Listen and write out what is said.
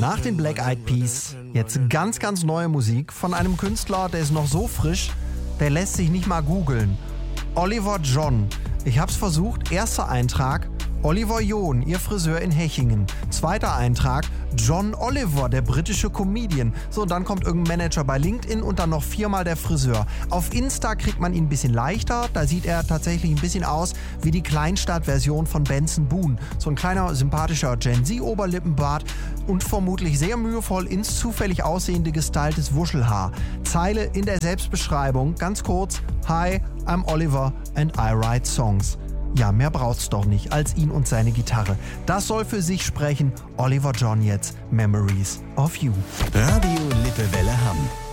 Nach den Black Eyed Peas jetzt ganz, ganz neue Musik von einem Künstler, der ist noch so frisch, der lässt sich nicht mal googeln. Oliver John. Ich hab's versucht. Erster Eintrag: Oliver John, ihr Friseur in Hechingen. Zweiter Eintrag: John Oliver, der britische Comedian. So, dann kommt irgendein Manager bei LinkedIn und dann noch 4-mal der Friseur. Auf Insta kriegt man ihn ein bisschen leichter. Da sieht er tatsächlich ein bisschen aus wie die Kleinstadt-Version von Benson Boone. So ein kleiner, sympathischer Gen-Z-Oberlippenbart und vermutlich sehr mühevoll ins zufällig aussehende gestyltes Wuschelhaar. Zeile in der Selbstbeschreibung, ganz kurz: Hi, I'm Oliver and I write songs. Ja, mehr braucht's doch nicht als ihn und seine Gitarre. Das soll für sich sprechen. Oliver John jetzt, Memories of You. Radio Lippewelle Hamm.